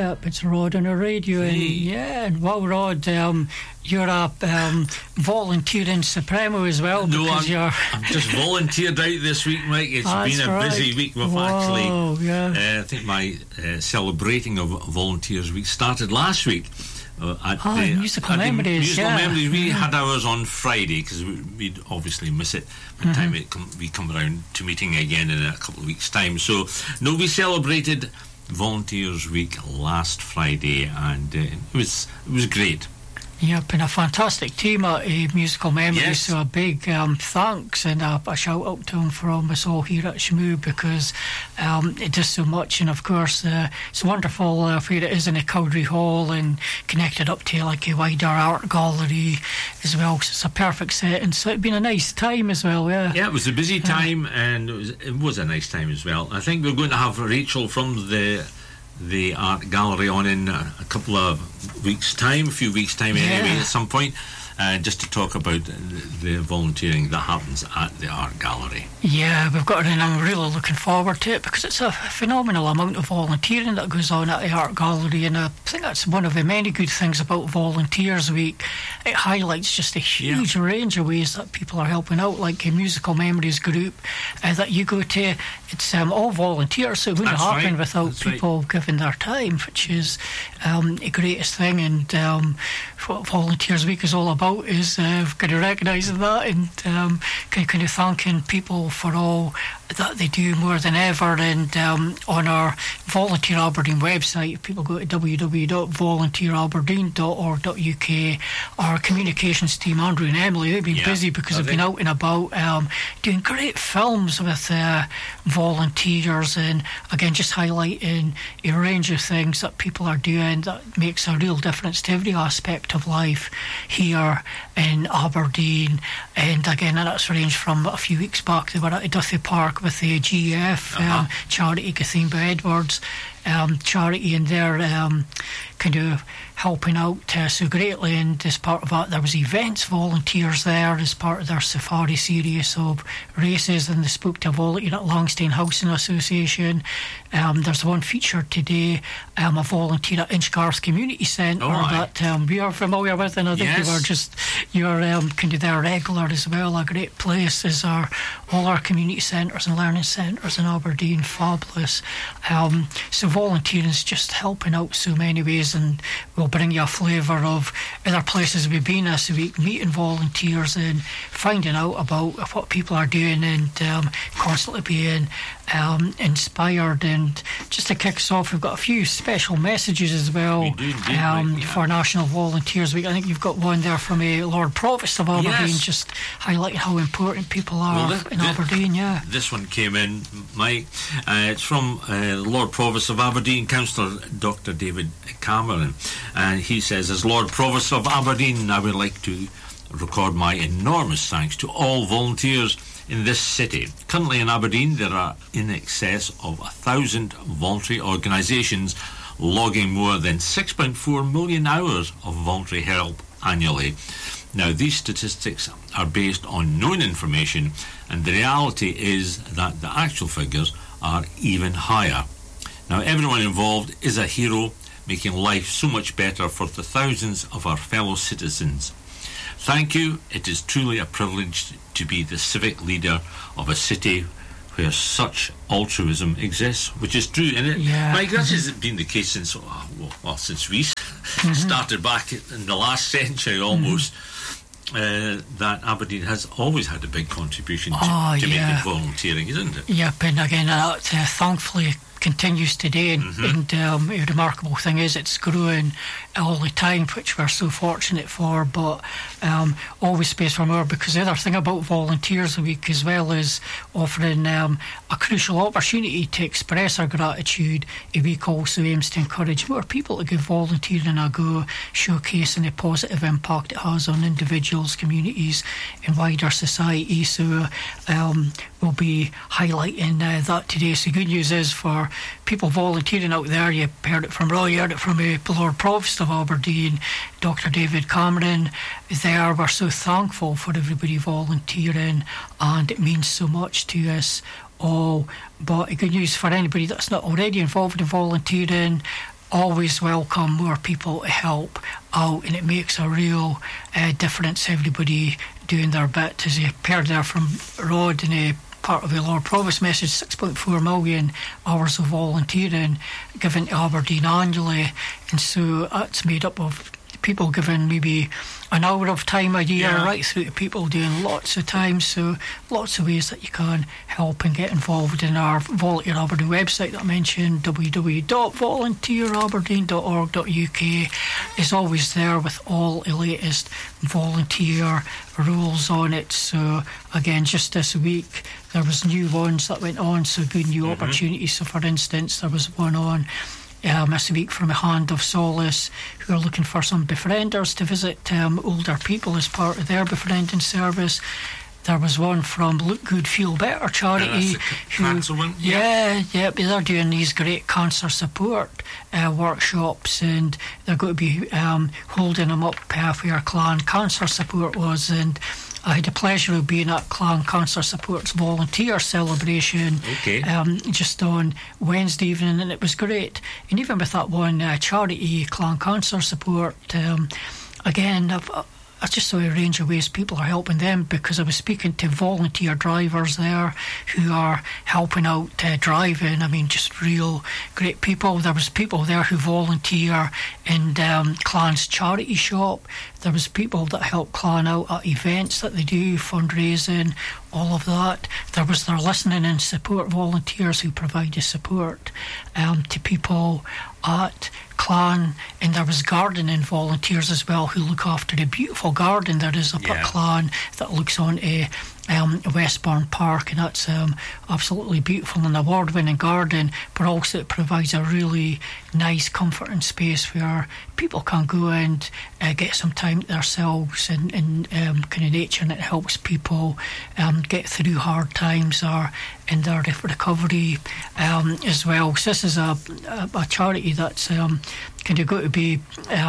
Yep, it's Rod on the radio. Hey. And yeah, and well, Rod, you're a volunteering Supremo as well. No, because I'm just volunteered out this week, Mike. It's been a busy week. We've I think my celebrating of Volunteers Week started last week. At Musical Memories. We had ours on Friday because we'd obviously miss it by the time we come around to meeting again in a couple of weeks' time. So, no, we celebrated Volunteers Week last Friday, and it was great. Yeah, been a fantastic team at Musical Memories, Yes. so a big thanks and a shout out to them from us all here at Shmoo, because it does so much, and of course it's wonderful where it is in the Cowdrey Hall and connected up to like a wider art gallery as well, so it's a perfect setting, so it's been a nice time as well. Yeah, it was a busy time, and it was a nice time as well. I think we're going to have Rachel from the art gallery on in a couple of weeks' time, a few weeks' time anyway, at some point, just to talk about the volunteering that happens at the art gallery. Yeah, we've got it, and I'm really looking forward to it because it's a phenomenal amount of volunteering that goes on at the art gallery, and I think that's one of the many good things about Volunteers Week. It highlights just a huge range of ways that people are helping out, like a Musical Memories group that you go to. It's all volunteers, so it wouldn't happen without people giving their time, which is the greatest thing. And what Volunteers Week is all about is kind of recognising that and kind of thanking people for all that they do more than ever. And on our Volunteer Aberdeen website, if people go to www.volunteeraberdeen.org.uk, our communications team, Andrew and Emily, they've been busy because they've been out and about doing great films with volunteers, and again just highlighting a range of things that people are doing that makes a real difference to every aspect of life here in Aberdeen. And again, that's ranged from a few weeks back, they were at Duthie Park with the GF charity, Gathimba Edwards charity, and they're kind of helping out so greatly. And as part of that, there was events volunteers there as part of their safari series of races, and they spoke to a volunteer at Langstein Housing Association. There's one featured today, a volunteer at Inchgarth Community Centre that we are familiar with, and I think you're kind of there regular as well. A great place is all our community centres and learning centres in Aberdeen, fabulous. So volunteering is just helping out so many ways, and we'll bring you a flavour of other places we've been this week, meeting volunteers and finding out about what people are doing, and constantly being inspired. And just to kick us off, we've got a few special messages as well for National Volunteers Week. I think you've got one there from Lord Provost of Aberdeen, just highlighting how important people are in Aberdeen. This one came in, Mike. It's from Lord Provost of Aberdeen, Councillor Dr. David Cameron, and he says, as Lord Provost of Aberdeen, I would like to record my enormous thanks to all volunteers in this city. Currently in Aberdeen, there are in excess of 1,000 voluntary organisations logging more than 6.4 million hours of voluntary help annually. Now, these statistics are based on known information, and the reality is that the actual figures are even higher. Now, everyone involved is a hero, making life so much better for the thousands of our fellow citizens. Thank you. It is truly a privilege to be the civic leader of a city where such altruism exists, which is true, isn't it? Mike, that has been the case since we started back in the last century almost. That Aberdeen has always had a big contribution to making volunteering, isn't it? Yep, and again, thankfully continues today, and the remarkable thing is it's growing all the time, which we're so fortunate for, but always space for more, because the other thing about Volunteers Week as well is offering a crucial opportunity to express our gratitude. A week also aims to encourage more people to give volunteering a go, showcasing the positive impact it has on individuals, communities and wider society. So we'll be highlighting that today. So good news is for people volunteering out there, you heard it from Roy, you heard it from Lord Provost of Aberdeen, Dr. David Cameron. There, we're so thankful for everybody volunteering, and it means so much to us all. But good news for anybody that's not already involved in volunteering, always welcome more people to help out, and it makes a real difference. Everybody doing their bit, as you heard there from Rod in a part of the Lord Provost message. 6.4 million hours of volunteering given to Aberdeen annually, and so that's made up of people giving maybe an hour of time a year, right through to people doing lots of time. So lots of ways that you can help and get involved in our Volunteer Aberdeen website that I mentioned, www.volunteeraberdeen.org.uk, is always there with all the latest volunteer rules on it. So again, just this week there was new ones that went on, so good new opportunities. So for instance, there was one on this week from a Hand of Solace, who are looking for some befrienders to visit older people as part of their befriending service. There was one from Look Good, Feel Better charity. Cancer one? They're doing these great cancer support workshops, and they're going to be holding them up where our Clan Cancer Support was, and I had the pleasure of being at Clan Cancer Support's volunteer celebration just on Wednesday evening, and it was great. And even with that one charity, Clan Cancer Support, again, I just saw a range of ways people are helping them, because I was speaking to volunteer drivers there who are helping out driving. I mean, just real great people. There was people there who volunteer in Clan's charity shop. There was people that help Clan out at events that they do, fundraising, all of that. There was their listening and support volunteers who provided support to people at Clan, and there was gardening volunteers as well who look after the beautiful garden there is up at Clan that looks on a Westbourne Park, and that's absolutely beautiful, an award-winning garden, but also it provides a really nice comforting space where people can go and get some time to themselves in kind of nature, and it helps people get through hard times or in their recovery as well. So this is a charity that's kind of going to be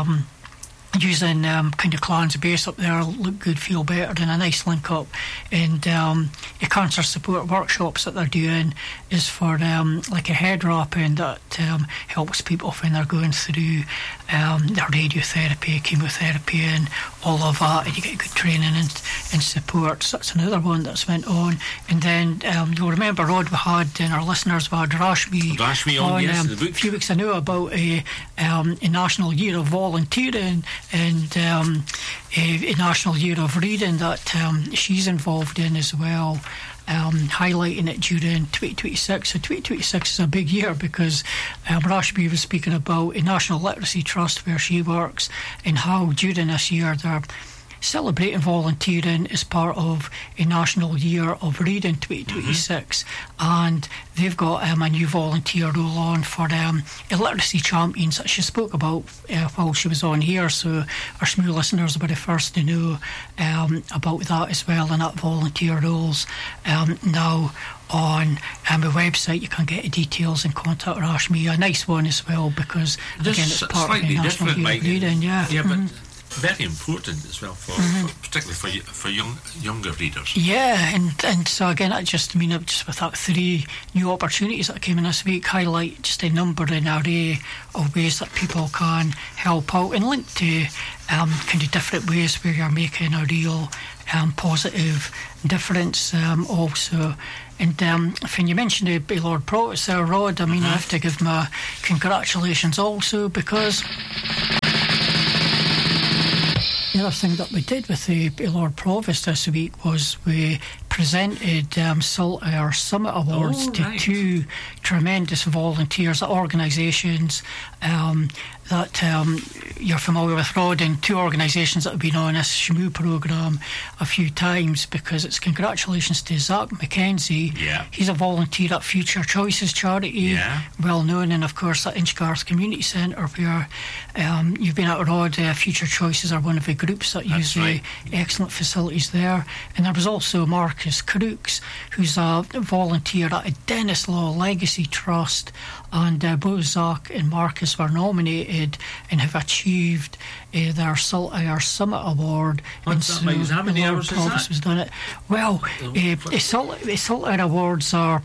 using kind of Clan's base up there, Look Good, Feel Better, and a nice link up. And the cancer support workshops that they're doing is for like a head wrapping that helps people when they're going through their radiotherapy, chemotherapy, and all of that, and you get good training and support. So that's another one that's went on. And then you'll remember, Rod, we had, and our listeners, we had Rashmi on yes, a few weeks ago about a National Year of Volunteering and a National Year of Reading that she's involved in as well, highlighting it during 2026. So 2026 is a big year because Rashmi was speaking about a National Literacy Trust where she works, and how during this year they're celebrating volunteering as part of a National Year of Reading 2026, and they've got a new volunteer role on for literacy champions that she spoke about while she was on here, so our SMU listeners were the first to know about that as well, and that volunteer roles now on the website. You can get the details and contact Rashmi. A nice one as well, because again it's part of the National Year of Reading. But very important as well, particularly for younger readers. Yeah, and so again, just with that 3 new opportunities that came in this week, highlight just a number and array of ways that people can help out, and link to kind of different ways where you're making a real positive difference also. And when you mentioned the Lord Provost there, Rod, I mean, I have to give my congratulations also, because the other thing that we did with the Lord Provost this week was we presented Saltire Summit Awards to 2 tremendous volunteers at organisations that you're familiar with, Rod, and 2 organisations that have been on this SHMU programme a few times, because it's congratulations to Zach McKenzie. He's a volunteer at Future Choices charity, well known, and of course at Inchgarth Community Centre where you've been at, Rod. Future Choices are one of the groups that use the excellent facilities there. And there was also Marcus Crooks, who's a volunteer at a Dennis Law Legacy Trust, and both Zach and Marcus were nominated and have achieved their Saltire Summit Award. What's that mean? How many hours is that? Was done it. Well, the Saltire Awards are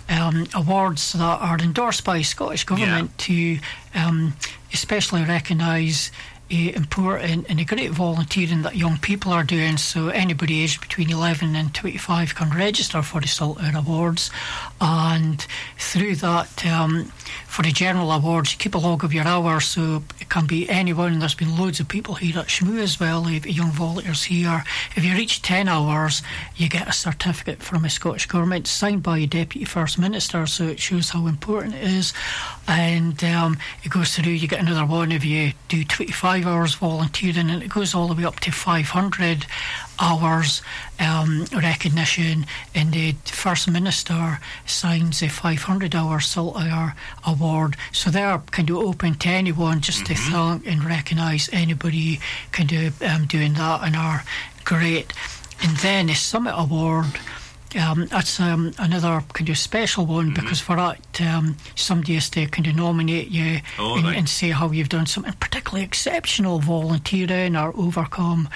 awards that are endorsed by Scottish Government to especially recognise important and a great volunteering that young people are doing. So anybody aged between 11 and 25 can register for the Saltire Awards, and through that, for the general awards, you keep a log of your hours, so it can be anyone. There's been loads of people here at Shmoo as well, young volunteers here. If you reach 10 hours, you get a certificate from the Scottish Government signed by a Deputy First Minister, so it shows how important it is. And it goes through, you get another one if you do 25 hours volunteering, and it goes all the way up to 500 hours recognition, and the First Minister signs a 500-hour Saltire Award. So they're kind of open to anyone, just to thank and recognise anybody kind of doing that, and are great. And then the Summit Award, that's another kind of special one, because for that somebody has to kind of nominate you and say how you've done something particularly exceptional volunteering, or overcome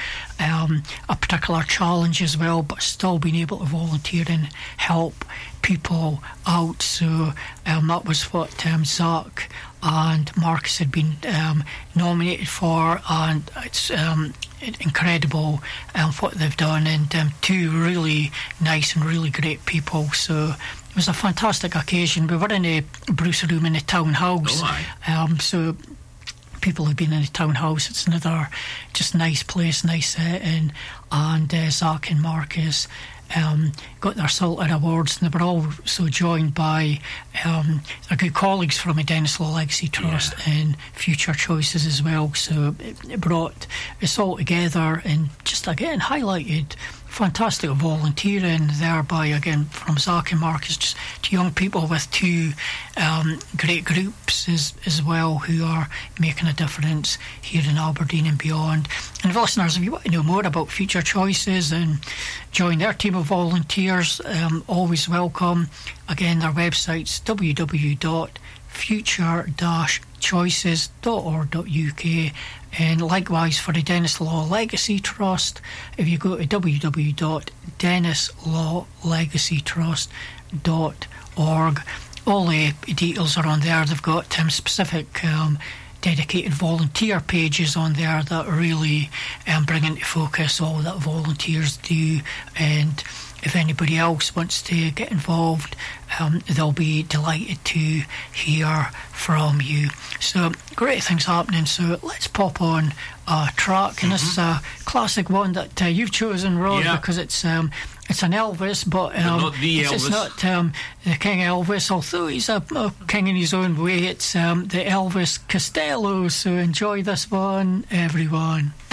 a particular challenge as well, but still being able to volunteer and help people out. So that was what Zach and Marcus had been nominated for, and it's incredible what they've done, and two really nice and really great people. So it was a fantastic occasion. We were in a Bruce room in the town house, so people who've been in the town house, it's another just nice place, nice setting. And Zach and Marcus got their Saltire Awards, and they were also joined by their good colleagues from the Dennis Law Legacy Trust and Future Choices as well. So it brought us all together, and just again highlighted fantastic volunteering, thereby again from Zach and Marcus, just to young people with two great groups as well, who are making a difference here in Aberdeen and beyond. And listeners, if you want to know more about Future Choices and join their team of volunteers, always welcome. Again, their website's www.future-choices.org.uk, and likewise for the Dennis Law Legacy Trust, if you go to www.dennislawlegacytrust.org, all the details are on there. They've got specific dedicated volunteer pages on there that really bring into focus all that volunteers do, and if anybody else wants to get involved, they'll be delighted to hear from you. So great things happening. So let's pop on a track, and this is a classic one that you've chosen, Rod, because it's an Elvis, but not the Elvis. It's not the King Elvis, although he's a king in his own way. It's the Elvis Costello. So enjoy this one, everyone.